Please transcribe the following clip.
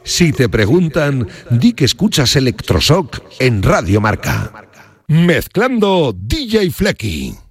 Si te preguntan, di que escuchas Electroshock en Radio Marca. Mezclando DJ Flecky.